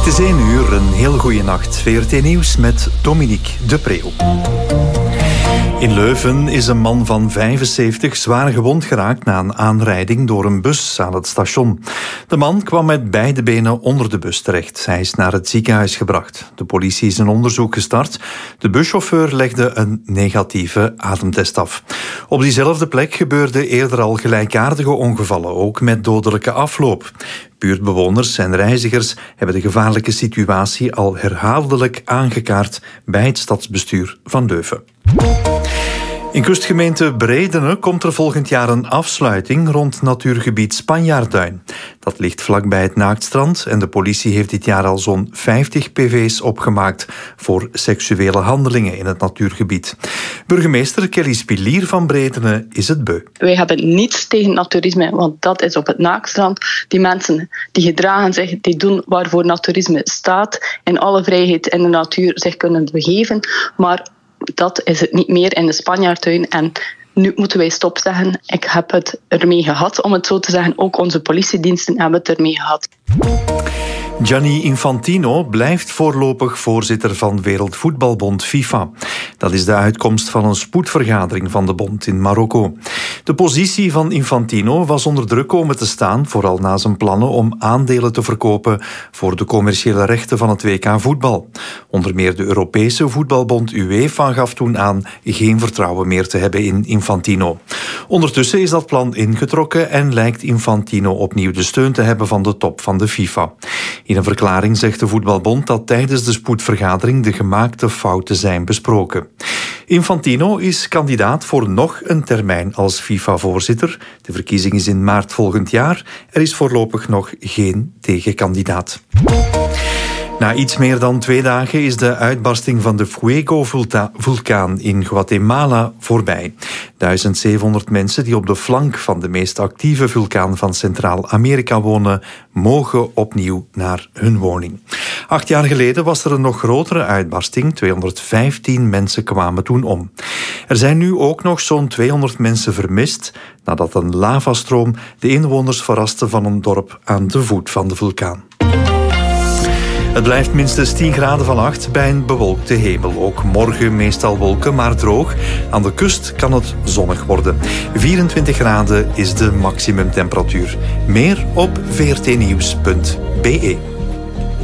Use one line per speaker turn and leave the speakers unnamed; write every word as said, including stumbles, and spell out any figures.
Het is één uur, een heel goede nacht. V R T Nieuws met Dominique de Preeuw. In Leuven is een man van vijfenzeventig zwaar gewond geraakt na een aanrijding door een bus aan het station. De man kwam met beide benen onder de bus terecht. Hij is naar het ziekenhuis gebracht. De politie is een onderzoek gestart. De buschauffeur legde een negatieve ademtest af. Op diezelfde plek gebeurden eerder al gelijkaardige ongevallen, ook met dodelijke afloop. Buurtbewoners en reizigers hebben de gevaarlijke situatie al herhaaldelijk aangekaart bij het stadsbestuur van Leuven. In kustgemeente Bredene komt er volgend jaar een afsluiting rond natuurgebied Spanjaardduin. Dat ligt vlakbij het Naaktstrand en de politie heeft dit jaar al zo'n vijftig P V's opgemaakt voor seksuele handelingen in het natuurgebied. Burgemeester Kelly Spilier van Bredene is het beu.
Wij hebben niets tegen naturisme, want dat is op het Naaktstrand. Die mensen die gedragen zich, die doen waarvoor naturisme staat. In alle vrijheid in de natuur zich kunnen begeven, maar dat is het niet meer in de Spanjaardtuin. En nu moeten wij stop zeggen. Ik heb het ermee gehad, om het zo te zeggen. Ook onze politiediensten hebben het ermee gehad.
Gianni Infantino blijft voorlopig voorzitter van Wereldvoetbalbond FIFA. Dat is de uitkomst van een spoedvergadering van de bond in Marokko. De positie van Infantino was onder druk komen te staan, vooral na zijn plannen om aandelen te verkopen voor de commerciële rechten van het W K voetbal. Onder meer de Europese voetbalbond UEFA gaf toen aan geen vertrouwen meer te hebben in Infantino. Ondertussen is dat plan ingetrokken en lijkt Infantino opnieuw de steun te hebben van de top van de FIFA. In een verklaring zegt de voetbalbond dat tijdens de spoedvergadering de gemaakte fouten zijn besproken. Infantino is kandidaat voor nog een termijn als FIFA-voorzitter. De verkiezing is in maart volgend jaar. Er is voorlopig nog geen tegenkandidaat. Na iets meer dan twee dagen is de uitbarsting van de Fuego-vulkaan in Guatemala voorbij. duizend zevenhonderd mensen die op de flank van de meest actieve vulkaan van Centraal-Amerika wonen, mogen opnieuw naar hun woning. Acht jaar geleden was er een nog grotere uitbarsting. tweehonderdvijftien mensen kwamen toen om. Er zijn nu ook nog zo'n tweehonderd mensen vermist nadat een lavastroom de inwoners verraste van een dorp aan de voet van de vulkaan. Het blijft minstens tien graden vannacht bij een bewolkte hemel. Ook morgen meestal wolken, maar droog. Aan de kust kan het zonnig worden. vierentwintig graden is de maximumtemperatuur. Meer op v r t nieuws punt b e.